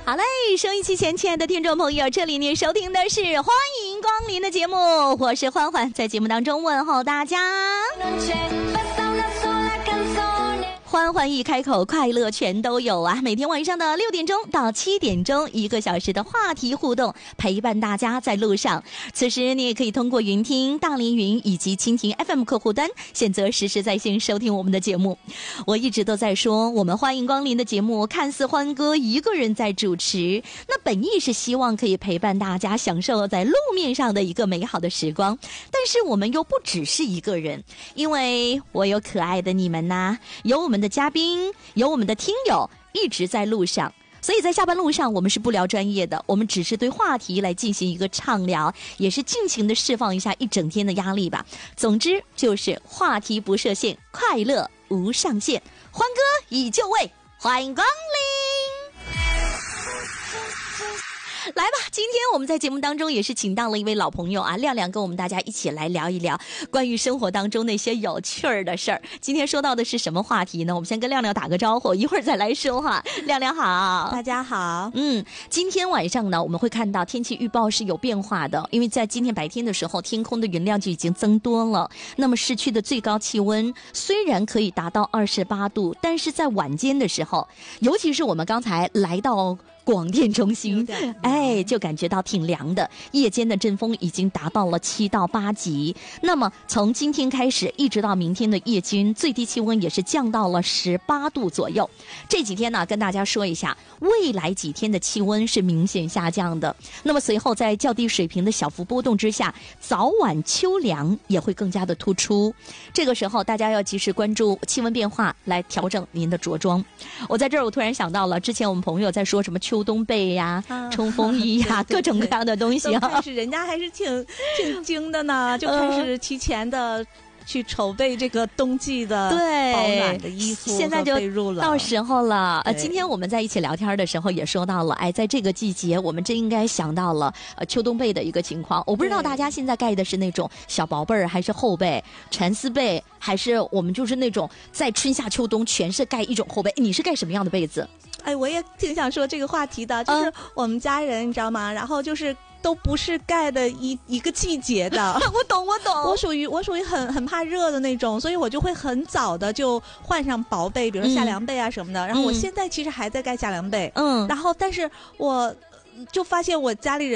好嘞，收音机前亲爱的听众朋友，这里您收听的是欢迎光临的节目，我是欢欢，在节目当中问候大家。欢欢一开口，快乐全都有啊！每天晚上的6点钟到7点钟，1个小时的话题互动，陪伴大家在路上。此时你也可以通过云听、大连云以及蜻蜓 FM 客户端，选择实时在线收听我们的节目。我一直都在说，我们欢迎光临的节目看似欢哥一个人在主持，那本意是希望可以陪伴大家享受在路面上的一个美好的时光，但是我们又不只是一个人，因为我有可爱的你们呐，有我们的嘉宾，有我们的听友一直在路上，所以在下班路上我们是不聊专业的，我们只是对话题来进行一个畅聊，也是尽情的释放一下一整天的压力吧。总之就是话题不设限，快乐无上限，欢歌已就位，欢迎光临。来吧，今天我们在节目当中也是请到了一位老朋友啊，亮亮跟我们大家一起来聊一聊关于生活当中那些有趣儿的事儿。今天说到的是什么话题呢？我们先跟亮亮打个招呼，一会儿再来说哈。亮亮好。 大家好。 今天晚上呢，我们会看到天气预报是有变化的，因为在今天白天的时候，天空的云量就已经增多了。那么市区的最高气温虽然可以达到28度，但是在晚间的时候，尤其是我们刚才来到广电中心，就感觉到挺凉的，夜间的阵风已经达到了7到8级。那么从今天开始一直到明天的夜间，最低气温也是降到了18度左右。这几天呢，跟大家说一下，未来几天的气温是明显下降的。那么随后在较低水平的小幅波动之下，早晚秋凉也会更加的突出。这个时候大家要及时关注气温变化，来调整您的着装。我在这儿我突然想到了，之前我们朋友在说什么秋冬被呀、冲锋衣呀，各种各样的东西啊。 是人家还是挺精的呢，就开始提前的去筹备这个冬季的保暖的衣服， 现在就到时候了。今天我们在一起聊天的时候也说到了，在这个季节我们真应该想到了秋冬被的一个情况。我不知道大家现在盖的是那种小薄被儿，还是厚被、蚕丝被，还是我们就是那种在春夏秋冬全是盖一种厚被。你是盖什么样的被子？ 我也挺想说这个话题的，就是我们家人你知道吗？然后就是都不是盖的一个季节的。 我懂。 我属于很怕热的那种，所以我就会很早的就换上薄被，比如说夏凉被啊什么的。然后我现在其实还在盖夏凉被，然后但是我就发现我家里人